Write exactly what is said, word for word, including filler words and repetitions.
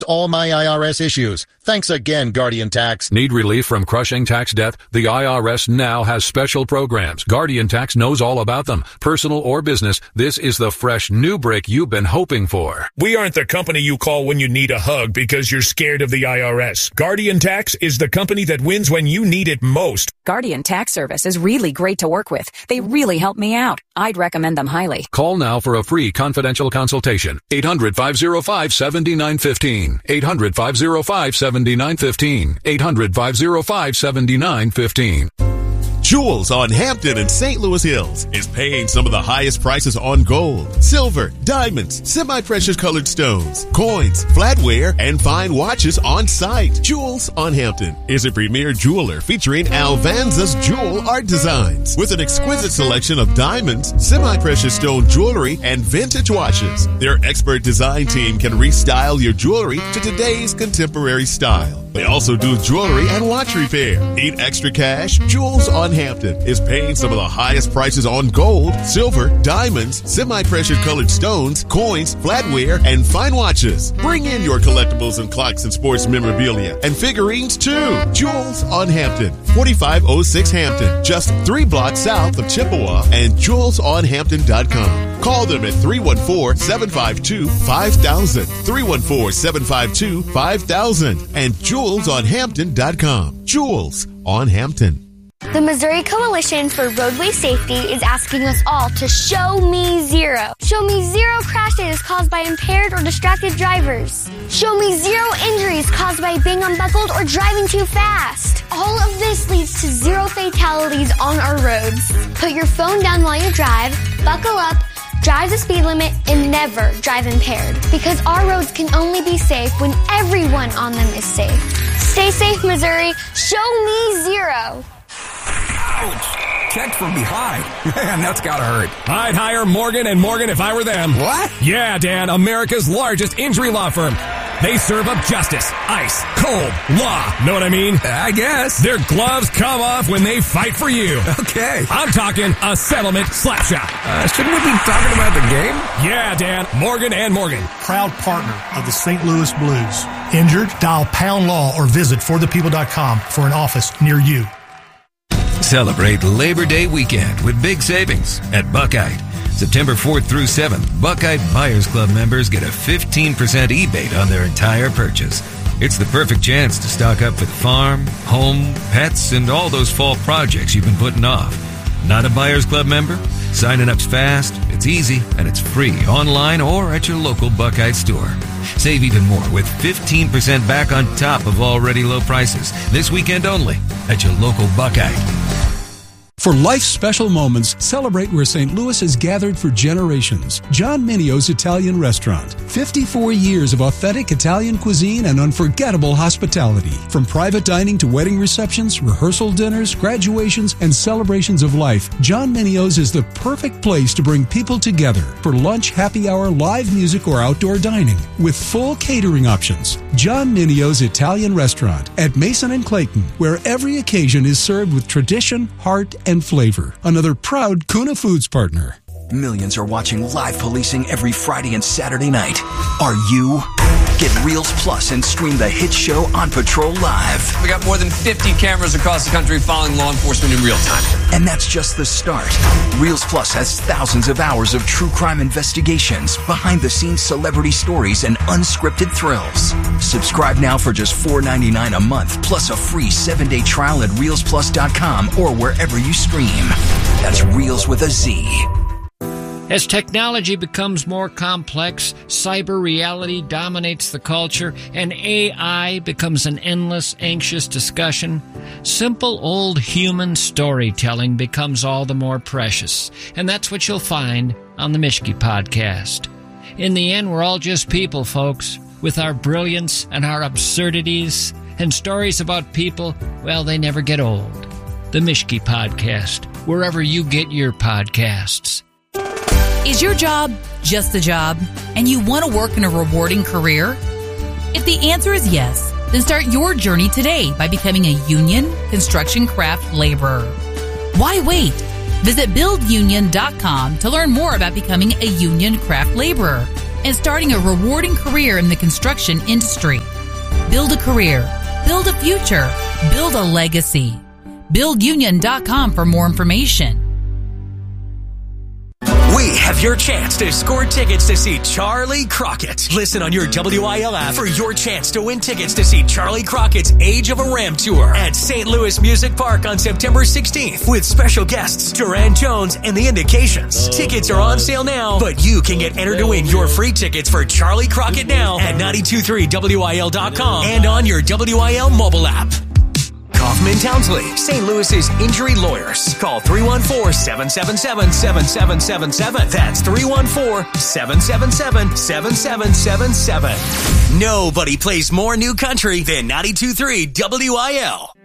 all my I R S issues. Thanks again, Guardian Tax. Need relief from crushing tax debt? The I R S now has special programs. Guardian Tax knows all about them. Personal or business, this is the fresh new break you've been hoping for. We aren't the company you call when you need a hug because you're scared of the I R S. Guardian Tax is the company that wins when you need it most. Guardian Tax Service is really great to work with. They really help me out. I'd recommend them highly. Call now for a free confidential consultation. eight hundred, five oh five, seven nine one five. eight hundred, five oh five, seven nine one five. eight hundred, five oh five, seven nine one five. Jewels on Hampton and Saint Louis Hills is paying some of the highest prices on gold, silver, diamonds, semi-precious colored stones, coins, flatware, and fine watches on site. Jewels on Hampton is a premier jeweler featuring Alvanza's jewel art designs with an exquisite selection of diamonds, semi-precious stone jewelry, and vintage watches. Their expert design team can restyle your jewelry to today's contemporary style. They also do jewelry and watch repair. Need extra cash? Jewels on Hampton is paying some of the highest prices on gold, silver, diamonds, semi-precious colored stones, coins, flatware, and fine watches. Bring in your collectibles and clocks and sports memorabilia and figurines too. Jewels on Hampton, forty-five oh six Hampton, just three blocks south of Chippewa, and jewels on hampton dot com. Call them at three one four, seven five two, five thousand, three one four, seven five two, five thousand, and jewels on hampton dot com. Jewels on Hampton. The Missouri Coalition for Roadway Safety is asking us all to show me zero. Show me zero crashes caused by impaired or distracted drivers. Show me zero injuries caused by being unbuckled or driving too fast. All of this leads to zero fatalities on our roads. Put your phone down while you drive, buckle up, drive the speed limit, and never drive impaired. Because our roads can only be safe when everyone on them is safe. Stay safe, Missouri. Show me zero. Ouch! Checked from behind. Man, that's gotta hurt. I'd hire Morgan and Morgan if I were them. What? Yeah, Dan, America's largest injury law firm. They serve up justice, ice, cold, law. Know what I mean? I guess. Their gloves come off when they fight for you. Okay. I'm talking a settlement slap shot. Uh, shouldn't we be talking about the game? Yeah, Dan, Morgan and Morgan. Proud partner of the Saint Louis Blues. Injured? Dial Pound Law or visit for the people dot com for an office near you. Celebrate Labor Day weekend with big savings at Buckeye. September fourth through seventh, Buckeye Buyers Club members get a fifteen percent rebate on their entire purchase. It's the perfect chance to stock up for the farm, home, pets, and all those fall projects you've been putting off. Not a Buyers Club member? Signing up's fast, it's easy, and it's free online or at your local Buckeye store. Save even more with fifteen percent back on top of already low prices this weekend only at your local Buckeye. For life's special moments, celebrate where Saint Louis has gathered for generations. John Minio's Italian Restaurant. fifty-four years of authentic Italian cuisine and unforgettable hospitality. From private dining to wedding receptions, rehearsal dinners, graduations, and celebrations of life, John Minio's is the perfect place to bring people together for lunch, happy hour, live music, or outdoor dining. With full catering options. John Minio's Italian Restaurant at Mason and Clayton, where every occasion is served with tradition, heart, and and flavor. Another proud Kuna Foods partner. Millions are watching live policing every Friday and Saturday night. Are you? Get Reels Plus and stream the hit show On Patrol Live. We got more than fifty cameras across the country following law enforcement in real time. And that's just the start. Reels Plus has thousands of hours of true crime investigations, behind-the-scenes celebrity stories, and unscripted thrills. Subscribe now for just four ninety-nine a month, plus a free seven-day trial at reels plus dot com or wherever you stream. That's Reels with a Z. As technology becomes more complex, cyber reality dominates the culture, and A I becomes an endless, anxious discussion, simple old human storytelling becomes all the more precious. And that's what you'll find on the Mischke Podcast. In the end, we're all just people, folks, with our brilliance and our absurdities, and stories about people, well, they never get old. The Mischke Podcast, wherever you get your podcasts. Is your job just a job, and you want to work in a rewarding career? If the answer is yes, then start your journey today by becoming a union construction craft laborer. Why wait? Visit build union dot com to learn more about becoming a union craft laborer. and starting a rewarding career in the construction industry. Build a career. Build a future. Build a legacy. build union dot com for more information. We have your chance to score tickets to see Charlie Crockett. Listen on your W I L app for your chance to win tickets to see Charlie Crockett's Age of a Ram tour at Saint Louis Music Park on September sixteenth with special guests Duran Jones and The Indications. Tickets are on sale now, but you can get entered to win your free tickets for Charlie Crockett now at nine two three W I L dot com and on your W I L mobile app. Kaufman Townsley, Saint Louis's injury lawyers. Call three one four, seven seven seven, seven seven seven seven. That's three one four, seven seven seven, seven seven seven seven. Nobody plays more new country than ninety-two point three W I L.